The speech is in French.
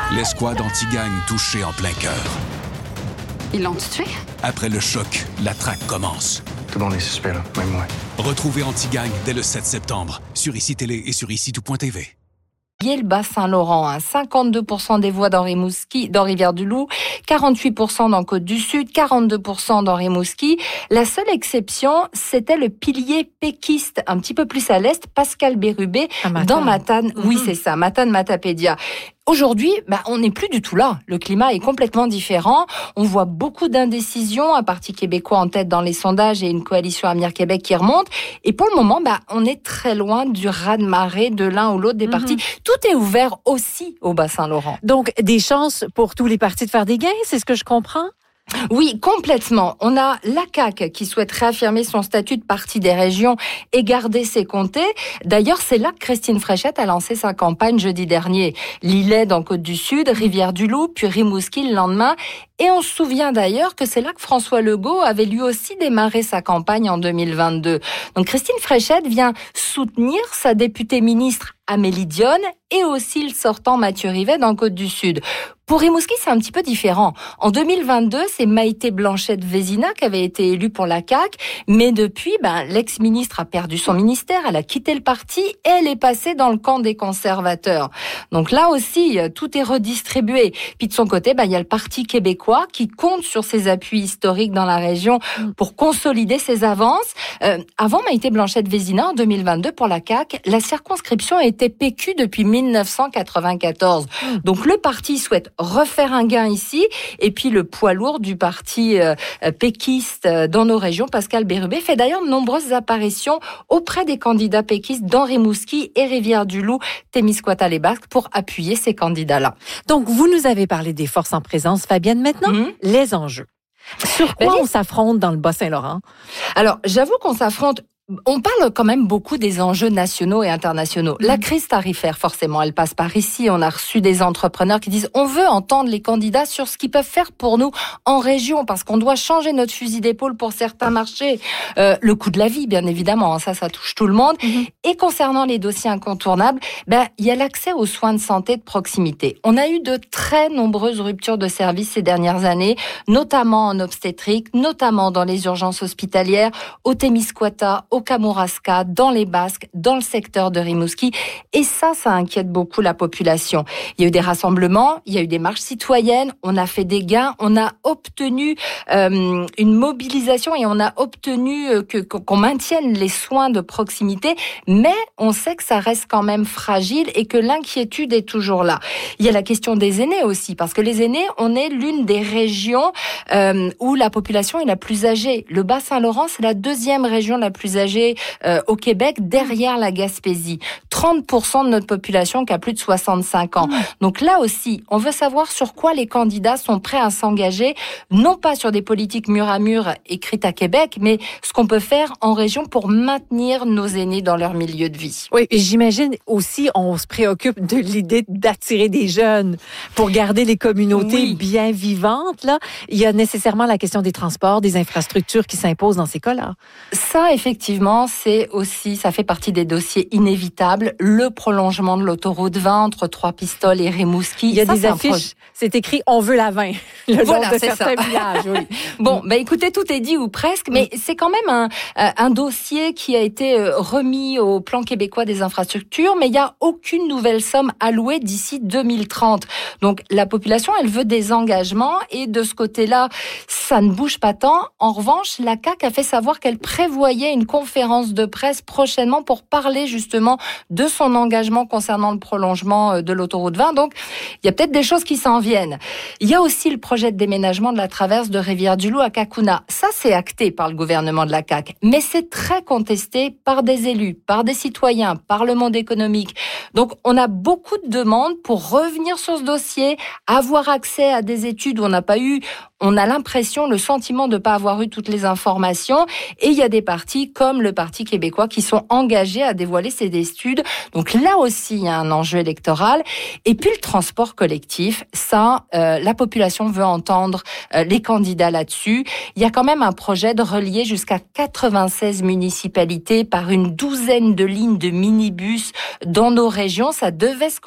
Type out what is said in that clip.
L'escouade anti-gang touchée en plein cœur. Ils l'ont tué? Après le choc, la traque commence. Tout le monde est suspect, là, même moi. Retrouvez Anti-Gang dès le 7 septembre sur ICI Télé et sur ICI-tout.tv. Le Bas-Saint-Laurent, 52% des voix dans Rimouski, dans Rivière-du-Loup, 48% dans Côte-du-Sud, 42% dans Rimouski. La seule exception, c'était le pilier péquiste, un petit peu plus à l'est, Pascal Bérubé, dans Matane. Oui, c'est ça, Matane-Matapédia. Aujourd'hui, on n'est plus du tout là. Le climat est complètement différent. On voit beaucoup d'indécision, un parti québécois en tête dans les sondages et une coalition Avenir Québec qui remonte. Et pour le moment, on est très loin du raz-de-marée de l'un ou l'autre des partis. Tout est ouvert aussi au Bas-Saint-Laurent. Donc, des chances pour tous les partis de faire des gains, c'est ce que je comprends? Oui, complètement. On a la CAQ qui souhaite réaffirmer son statut de parti des régions et garder ses comtés. D'ailleurs, c'est là que Christine Fréchette a lancé sa campagne jeudi dernier. Lillet dans Côte-du-Sud, Rivière-du-Loup, puis Rimouski le lendemain. Et on se souvient d'ailleurs que c'est là que François Legault avait lui aussi démarré sa campagne en 2022. Donc Christine Fréchette vient soutenir sa députée ministre Amélie Dionne et aussi le sortant Mathieu Rivet dans Côte-du-Sud. Pour Rimouski, c'est un petit peu différent. En 2022, c'est Maïté Blanchette-Vézina qui avait été élue pour la CAQ, mais depuis, l'ex-ministre a perdu son ministère, elle a quitté le parti et elle est passée dans le camp des conservateurs. Donc là aussi, tout est redistribué. Puis de son côté, il y a le Parti québécois qui compte sur ses appuis historiques dans la région pour consolider ses avances. Avant Maïté Blanchette-Vézina, en 2022, pour la CAQ, la circonscription était PQ depuis 1994. Donc le parti souhaite refaire un gain ici, et puis le poids lourd du parti péquiste dans nos régions, Pascal Bérubé, fait d'ailleurs de nombreuses apparitions auprès des candidats péquistes dans Rimouski et Rivière-du-Loup, Témiscouata-les-Basques, pour appuyer ces candidats-là. Donc, vous nous avez parlé des forces en présence, Fabienne. Maintenant, les enjeux. Sur quoi on s'affronte dans le Bas-Saint-Laurent? Alors, j'avoue qu'on s'affronte. On parle quand même beaucoup des enjeux nationaux et internationaux. La crise tarifaire, forcément, elle passe par ici. On a reçu des entrepreneurs qui disent on veut entendre les candidats sur ce qu'ils peuvent faire pour nous en région, parce qu'on doit changer notre fusil d'épaule pour certains marchés. Le coût de la vie, bien évidemment, ça touche tout le monde. Et concernant les dossiers incontournables, il y a l'accès aux soins de santé de proximité. On a eu de très nombreuses ruptures de services ces dernières années, notamment en obstétrique, notamment dans les urgences hospitalières, au Témiscouata, au Kamouraska, dans les Basques, dans le secteur de Rimouski. Et ça inquiète beaucoup la population. Il y a eu des rassemblements, il y a eu des marches citoyennes, on a fait des gains, on a obtenu une mobilisation et on a obtenu qu'on maintienne les soins de proximité, mais on sait que ça reste quand même fragile et que l'inquiétude est toujours là. Il y a la question des aînés aussi, parce que les aînés, on est l'une des régions où la population est la plus âgée. Le Bas-Saint-Laurent, c'est la deuxième région la plus âgée au Québec, derrière la Gaspésie. 30% de notre population qui a plus de 65 ans. Donc là aussi, on veut savoir sur quoi les candidats sont prêts à s'engager, non pas sur des politiques mur à mur écrites à Québec, mais ce qu'on peut faire en région pour maintenir nos aînés dans leur milieu de vie. Oui, j'imagine aussi, on se préoccupe de l'idée d'attirer des jeunes pour garder les communautés bien vivantes. Là, il y a nécessairement la question des transports, des infrastructures qui s'imposent dans ces cas-là. Ça, effectivement, ça fait partie des dossiers inévitables. Le prolongement de l'autoroute 20 entre Trois-Pistoles et Rimouski. Il y a des affiches, c'est écrit « On veut la 20 ». Voilà, c'est certains ça. villages, oui. Bon, écoutez, tout est dit ou presque, mais c'est quand même un dossier qui a été remis au plan québécois des infrastructures, mais il n'y a aucune nouvelle somme allouée d'ici 2030. Donc, la population, elle veut des engagements, et de ce côté-là, ça ne bouge pas tant. En revanche, la CAQ a fait savoir qu'elle prévoyait une conférence de presse prochainement pour parler justement de son engagement concernant le prolongement de l'autoroute 20. Donc, il y a peut-être des choses qui s'en viennent. Il y a aussi le projet de déménagement de la traverse de Rivière-du-Loup à Cacouna. Ça, c'est acté par le gouvernement de la CAQ, mais c'est très contesté par des élus, par des citoyens, par le monde économique. Donc, on a beaucoup de demandes pour revenir sur ce dossier, avoir accès à des études où on a l'impression, le sentiment de ne pas avoir eu toutes les informations. Et il y a des partis comme le Parti québécois qui sont engagés à dévoiler ces études. Donc là aussi, il y a un enjeu électoral. Et puis le transport collectif, ça, la population veut entendre les candidats là-dessus. Il y a quand même un projet de relier jusqu'à 96 municipalités par une douzaine de lignes de minibus dans nos régions. Ça devait se